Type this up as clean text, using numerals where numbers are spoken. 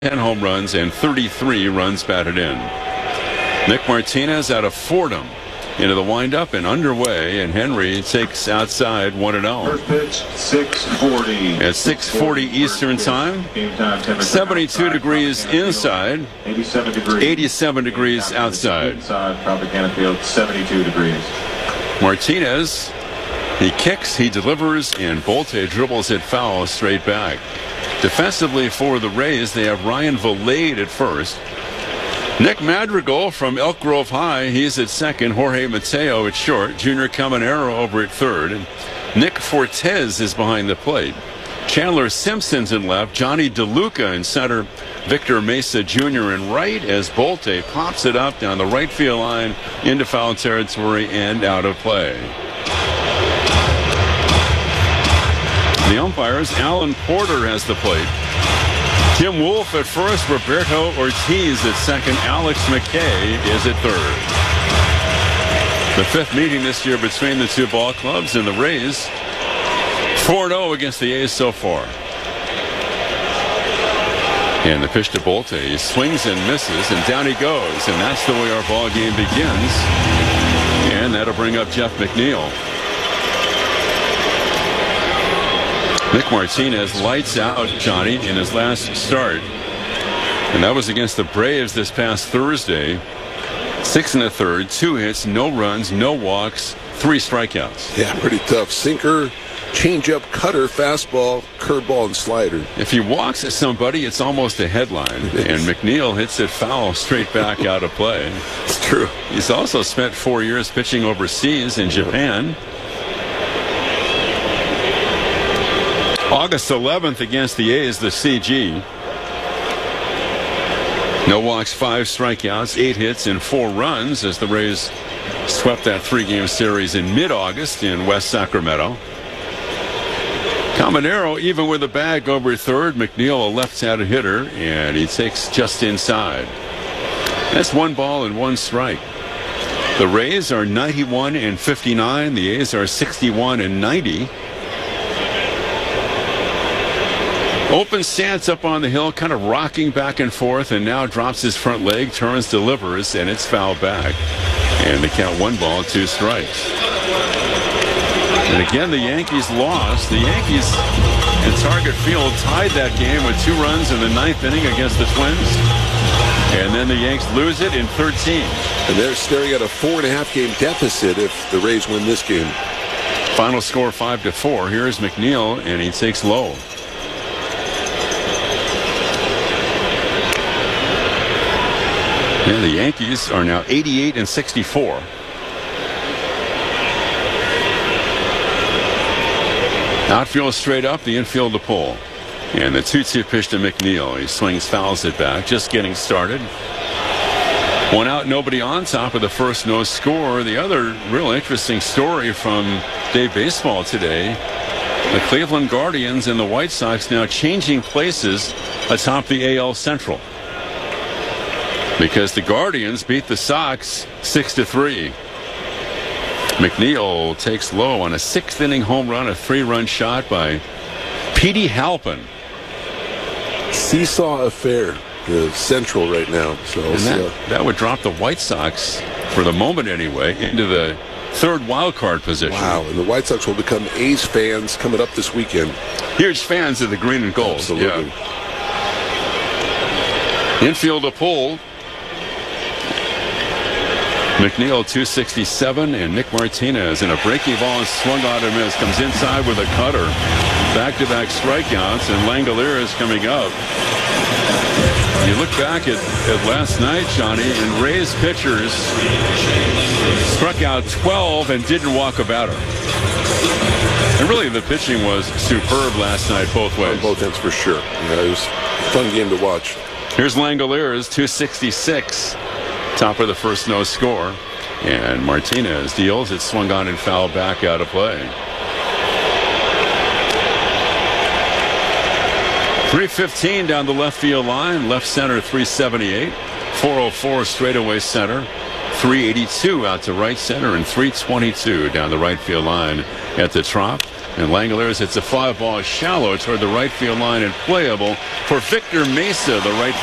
10 home runs and 33 runs batted in. Nick Martinez out of Fordham into the windup and underway, and Henry takes outside 1-0. First pitch, 6:40. At 6:40 Eastern time, 72 degrees inside, 87 degrees outside. Inside Tropicana Field, 72 degrees. Martinez, he kicks, he delivers, and Bolte dribbles it foul straight back. Defensively for the Rays, they have Ryan Valade at first. Nick Madrigal from Elk Grove High, he's at second. Jorge Mateo at short. Junior Caminero over at third. And Nick Fortes is behind the plate. Chandler Simpson's in left. Johnny DeLuca in center. Victor Mesa Jr. in right as Bolte pops it up down the right field line into foul territory and out of play. The umpires, Alan Porter has the plate. Tim Wolf at first, Roberto Ortiz at second, Alex McKay is at third. The fifth meeting this year between the two ball clubs, and the Rays 4-0 against the A's so far. And the pitch to Bolte, he swings and misses, and down he goes, and that's the way our ball game begins. And that'll bring up Jeff McNeil. Nick Martinez lights out Johnny in his last start, and that was against the Braves this past Thursday. 6 1/3, 2 hits, no runs, no walks, 3 strikeouts. Yeah, pretty tough. Sinker, changeup, cutter, fastball, curveball, and slider. If he walks at somebody, it's almost a headline. And McNeil hits it foul straight back out of play. It's true. He's also spent 4 years pitching overseas in Japan. August 11th against the A's, the CG. No walks, 5 strikeouts, 8 hits, and 4 runs as the Rays swept that 3-game series in mid-August in West Sacramento. Caminero even with a bag over third. McNeil, a left-handed hitter, and he takes just inside. That's 1 ball and 1 strike. The Rays are 91 and 59. The A's are 61 and 90. Open stance up on the hill, kind of rocking back and forth, and now drops his front leg, turns, delivers, and it's fouled back. And they count 1 ball, 2 strikes. And again, the Yankees lost. The Yankees in Target Field tied that game with 2 runs in the 9th inning against the Twins. And then the Yanks lose it in 13. And they're staring at a 4.5-game deficit if the Rays win this game. Final score 5-4. Here's McNeil, and he takes low. And the Yankees are now 88 and 64. Outfield straight up, the infield to pull. And the 2-2 pitch to McNeil. He swings, fouls it back, just getting started. 1 out, nobody on, top of the first, no score. The other real interesting story from day baseball today, the Cleveland Guardians and the White Sox now changing places atop the AL Central. Because the Guardians beat the Sox 6-3. McNeil takes low on a 6th-inning home run, a 3-run shot by Petey Halpin. Seesaw affair, the Central right now. So that would drop the White Sox, for the moment anyway, into the 3rd wild card position. Wow, and the White Sox will become A's fans coming up this weekend. Huge fans of the green and gold. Absolutely. Yeah. Infield to pull. McNeil 267, and Nick Martinez in a breaking ball, swung on and missed, comes inside with a cutter. Back-to-back strikeouts, and Langeliers is coming up. You look back at last night, Johnny, and Rays pitchers struck out 12 and didn't walk a batter. And really, the pitching was superb last night, both ways. On both ends, for sure. Yeah, it was a fun game to watch. Here's Langeliers, 266. Top of the first, no score. And Martinez deals. It swung on and fouled back out of play. 315 down the left field line. Left center 378. 404 straightaway center. 382 out to right center, and 322 down the right field line at the Trop. And Langoliers hits a 5-ball shallow toward the right field line and playable for Victor Mesa, the right